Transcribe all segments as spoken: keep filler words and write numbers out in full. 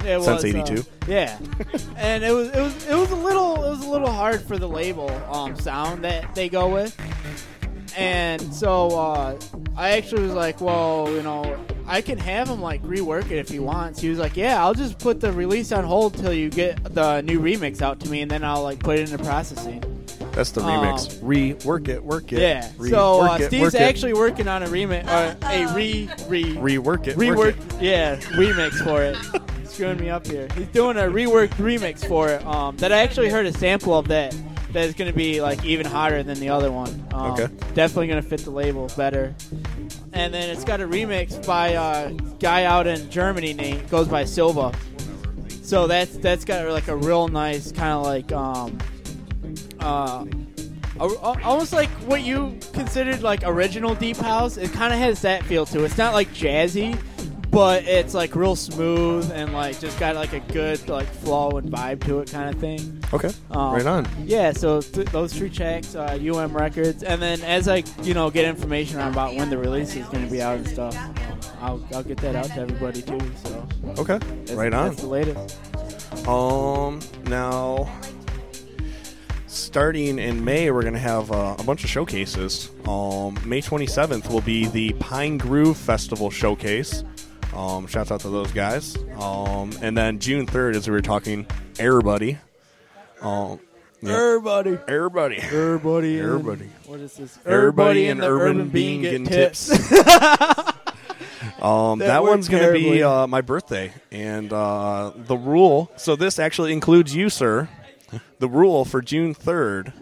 and it Since was eighty-two. Uh, yeah, and it was it was it was a little it was a little hard for the label um, sound that they go with, and so uh, I actually was like, well, you know, I can have him like rework it if he wants. He was like, yeah, I'll just put the release on hold till you get the new remix out to me, and then I'll like put it into processing. That's the remix. Um, Rework it, work it. Yeah. Re- so uh, work it, Steve's work it. actually working on a remix, uh, a re re Rework it, rework, work it. yeah, remix for it. Screwing me up here. He's doing a reworked remix for it. Um, that I actually heard a sample of that. That is going to be like even hotter than the other one. Um, Okay. Definitely going to fit the label better. And then it's got a remix by a guy out in Germany named goes by Silva. So that's that's got like a real nice kind of like um uh. almost like what you considered like original deep house. It kind of has that feel to it. It's not like jazzy, but it's like real smooth and like just got like a good like flow and vibe to it kind of thing. Okay, Um, right on. Yeah, so th- those three tracks, uh, U M Records, and then as I you know get information on about when the release is going to be out and stuff, um, I'll I'll get that out to everybody too. So Okay, that's, right on. That's the latest. Um, now, starting in May, we're going to have uh, a bunch of showcases. Um, May twenty-seventh will be the Pine Groove Festival Showcase. Um, shouts out to those guys. Um, and then June third, as we were talking, Airbuddy. Um, yeah. Everybody, Everybody. everybody, in- Everybody. What is this? Everybody in the Urban Bean getting tips. Um, That that worked one's going to be terribly. uh, my birthday. And uh, the rule, so this actually includes you, sir. The rule for June third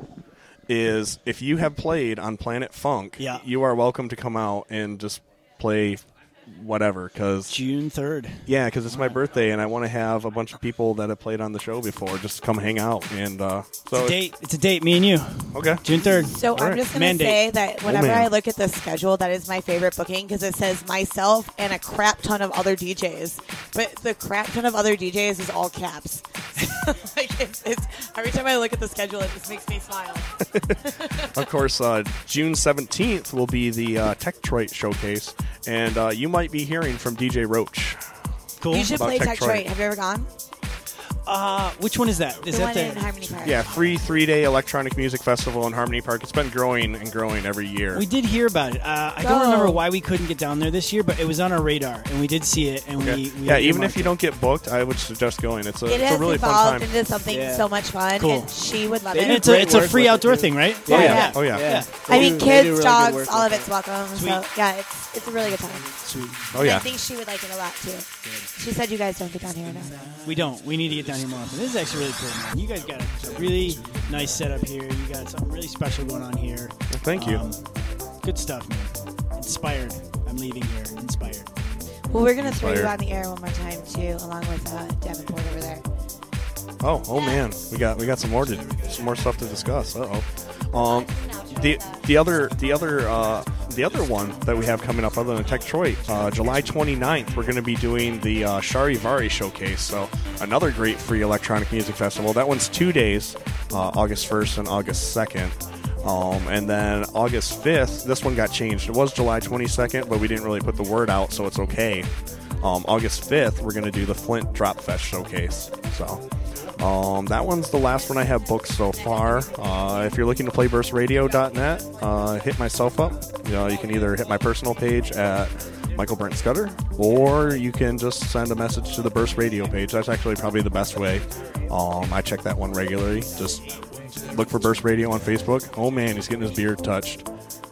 is if you have played on Planet Funk, Yeah. you are welcome to come out and just play whatever. Cause, June third. yeah, because it's my birthday, and I want to have a bunch of people that have played on the show before just come hang out. And uh, so, It's a date. It's a date. Me and you. okay. June third. So I'm Alright. just going to Mandate. say that whenever man. I look at the schedule, that is my favorite booking because it says myself and a crap ton of other D Js. But the crap ton of other D Js is all caps. like it's, it's every time I look at the schedule, it just makes me smile. Of course, uh, June seventeenth will be the uh, Techtroid Showcase, and uh, you might be hearing from D J Roach. Cool. You should About play Tech Techtroid. Troy. Have you ever gone? Uh, which one is that? Is the that one in the? Harmony Park. Yeah, free three-day electronic music festival in Harmony Park. It's been growing and growing every year. We did hear about it. Uh, I don't Go. remember why we couldn't get down there this year, but it was on our radar, and we did see it. And Okay. we, we yeah, even earmarked if you it. don't get booked, I would suggest going. It's a, It it's has a really fun evolved time. into something Yeah. so much fun, Cool. and she would love They it. do And it's a great it's a work free with it, outdoor too. thing, right? Oh, yeah. Yeah. Oh, yeah. Yeah. I They mean, do- they do kids, really good dogs, work all of with it's welcome. So Sweet. yeah, it's it's a really good time. Sweet. Oh, yeah. I think she would like it a lot too. She said you guys don't get down here enough. We don't. We need to get down here more often. This is actually really cool, man. You guys got a really nice setup here. You got something really special going on here. Well, thank you. Um, good stuff, man. Inspired. I'm leaving here inspired. Well, we're gonna throw you Inspired. on the air one more time too, along with uh, Davenport over there. Oh, oh man, we got we got some more to some more stuff to discuss. Uh oh. Um, the the other the other uh, the other one that we have coming up, other than Techtroid, uh, July twenty-ninth, we're going to be doing the uh, Charivari Showcase. So another great free electronic music festival. That one's two days, uh, August first and August second. Um, and then August fifth, this one got changed. It was July twenty-second, but we didn't really put the word out, so it's okay. Um, August fifth, we're going to do the Flint Drop Fest Showcase. So um, that one's the last one I have booked so far. Uh, if you're looking to play burst radio dot net, uh, hit myself up. You know, you can either hit my personal page at Michael Brent Scudder, or you can just send a message to the Burst Radio page. That's actually probably the best way. Um, I check that one regularly. Just look for Burst Radio on Facebook. Oh man, he's getting his beard touched.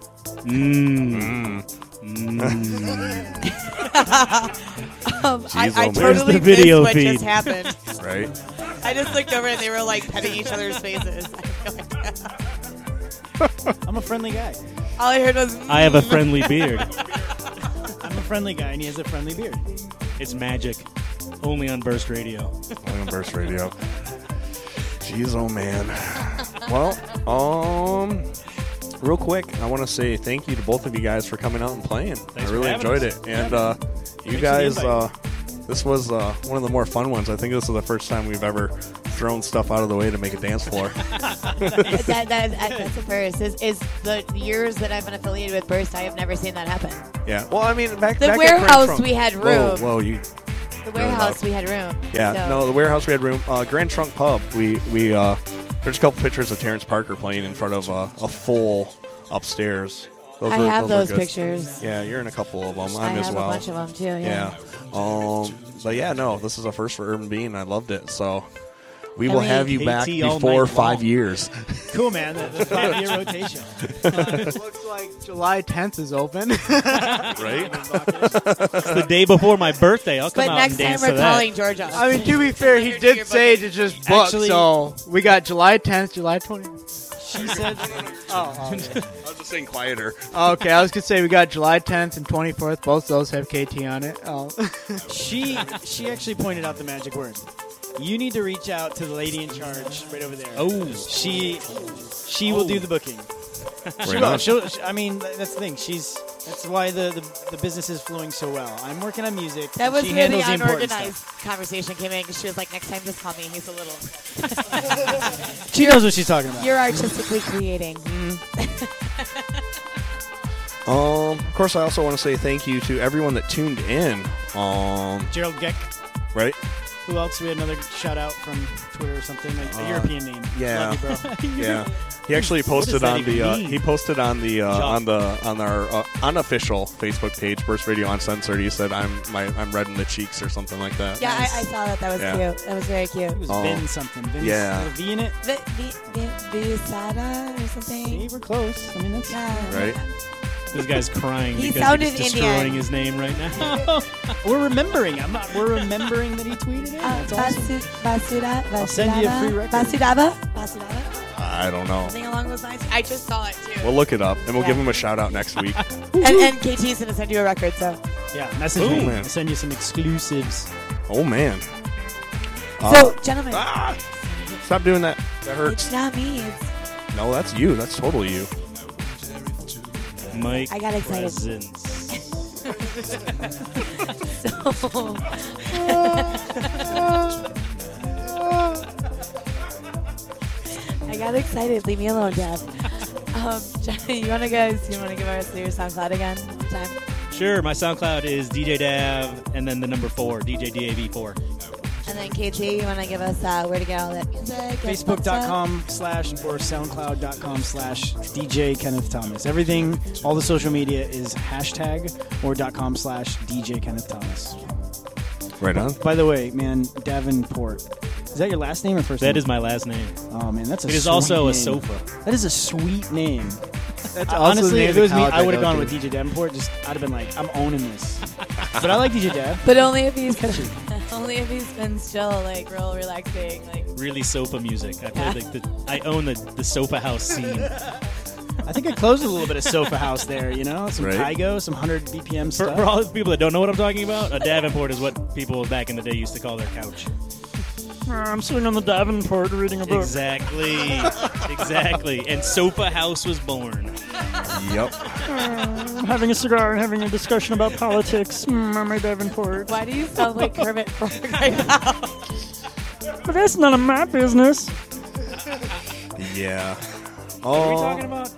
Mmm. Um, I, Jeez, I oh, man. totally There's the video missed what feed. just happened. Right? I just looked over and they were like petting each other's faces. I have no idea. I'm a friendly guy. All I heard was. I have a friendly beard. I'm a friendly guy, and he has a friendly beard. It's magic. Only on Burst Radio. Only on Burst Radio. Jeez, oh man. Well, um, real quick, I want to say thank you to both of you guys for coming out and playing. I for really having enjoyed us. it, and uh, you Thanks for the guys, invite. uh, this was uh, one of the more fun ones. I think this is the first time we've ever thrown stuff out of the way to make a dance floor. that, that, that, that's the first. Is, is the years that I've been affiliated with Burst, I have never seen that happen. Yeah. Well, I mean, back The back at warehouse, Grand Trunk- we had Whoa, room. whoa, you. The warehouse, we had room. Yeah, so. no, the warehouse we had room. Uh, Grand Trunk Pub, we we uh, there's a couple pictures of Terrence Parker playing in front of uh, a full upstairs. Those I were, have those, those were good. pictures. Yeah, you're in a couple of them. I I'm as have well. a bunch of them too. Yeah. Yeah. Um, but yeah, no, this is a first for Urban Bean. I loved it. So we I will mean, have you K back T all before night five long. years. Cool, man. The, the five-year rotation. Looks like July tenth is open. Right? It's the day before my birthday. I'll come But out next and time dance we're to that. calling Georgia. I mean, to be fair, he did say to just book. Actually- so we got July tenth, July twentieth. She said, Oh, I was just saying quieter. oh, okay. I was gonna say we got July tenth and twenty-fourth. Both those have K T on it. Oh. she she actually pointed out the magic word. You need to reach out to the lady in charge right over there. Oh. She she will do the booking. She Right will. on. She'll, she, I mean, th- that's the thing. She's that's why the, the, the business is flowing so well. I'm working on music. That and was she where the handles the important unorganized stuff. conversation came in because she was like, next time just call me. He's a little. She knows what she's talking about. You're artistically creating. Um, of course, I also want to say thank you to everyone that tuned in. Um, Gerald Geck. right? Who else? We had another shout out from Twitter or something. Like a Uh, European name. yeah. Love you, bro. Yeah, he actually does posted that on the even uh, mean? he posted on the uh, Jacques. on the on our uh, unofficial Facebook page, Burst Radio Uncensored. He said, "I'm my I'm red in the cheeks" or something like that. Yeah, I, I saw that. That was Yeah. cute. That was very cute. It was Oh. Vin something. Vin's, Yeah. with a V in it. Vi- Vi- Vi- Visada or something. See, we're close. I mean, that's Yeah. Right? This guy's crying He because sounded he's destroying Indian. his name right now. We're remembering. I'm not. We're remembering that he tweeted it. Uh, That's awesome. Basu- Basura, I'll send you a free record. Basudaba? Basudaba? I don't know. Something along those lines. I just saw it too. We'll look it up and we'll Yeah. give him a shout out next week. and, and K T's gonna send you a record, so. Yeah, message Oh, me. man. I'll send you some exclusives. Oh man! So, gentlemen, Ah! Stop doing that. That hurts. it's not me. It's, No, that's you. That's totally you. Mike I got excited. Presents. so. I got excited. Leave me alone, Dad. Um, Johnny, you wanna guys? You wanna give us your SoundCloud again? One time. Sure, my SoundCloud is D J Dav and then the number four, D J D A V four. And then K T, you wanna give us uh, where to get all that music? and Facebook.com slash or SoundCloud.com slash DJ Kenneth Thomas. Everything, all the social media is hashtag or dot com slash DJ Kenneth Thomas. Right on. By the way, man, Davenport. Is that your last name or first name? That is my last name. Oh, man, that's a It is sweet also a name. sofa. That is a sweet name. That's I- also the honestly, name if of it was the me, college I would have go gone to. with D J Davenport. Just I'd have been like, I'm owning this. But I like D J Dav. But only if he's only if he's been still like real relaxing, like Really sofa music. I play like the I own the, the sofa house scene. I think I closed a little bit of Sofa House there, you know? Some Right. Kygo, some one hundred B P M For, stuff. for all the people that don't know what I'm talking about, a Davenport is what people back in the day used to call their couch. I'm sitting on the Davenport reading a book. Exactly. Exactly. And Sofa House was born. Yep. I'm having a cigar and having a discussion about politics. Mm, I'm a Davenport. why do you sound like Kermit Frog right now? But that's none of my business. Yeah. What are we Oh, talking about?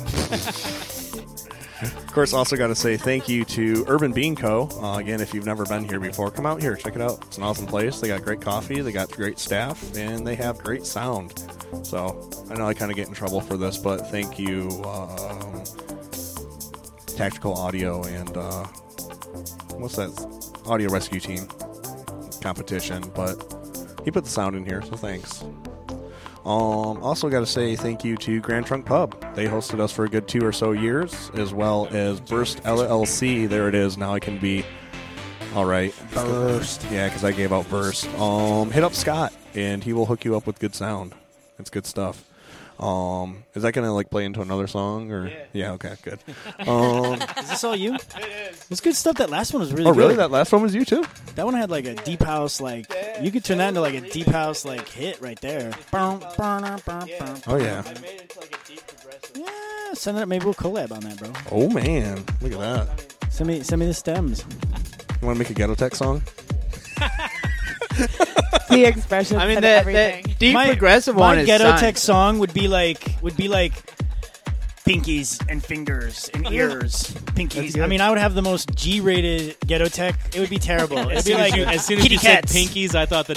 of course, also got to say thank you to Urban Bean Co. Uh, again, if you've never been here before, come out here, check it out. It's an awesome place. They got great coffee, they got great staff, and they have great sound. So I know I kind of get in trouble for this, but thank you, um, Tactical Audio and uh, what's that? Audio Rescue Team competition. But he put the sound in here, so thanks. Um, also got to say thank you to Grand Trunk Pub. They hosted us for a good two or so years, as well as Burst L L C. There it is. Now I can be all right. Burst. Yeah, because I gave out Burst. Um, hit up Scott, and he will hook you up with good sound. It's good stuff. Um, is that gonna like play into another song or? Yeah. yeah okay. Good. Um, Is this all you? It is. It's good stuff. That last one was really oh, good. really? That last one was you too? That one had like a deep house, like you could turn that into like a deep house like hit right there. Oh yeah. Yeah, send it. Maybe we'll collab on that, bro. Oh man, look at that. Send me, send me the stems. You want to make a Ghetto Tech song? The expression. I mean, said that, everything. that deep my, progressive my one is ghetto signed. tech song would be like would be like pinkies and fingers and ears. Pinkies. good. I mean, I would have the most G-rated ghetto tech. It would be terrible. It'd As be soon as like you, as soon as kitty you cats. said pinkies, I thought the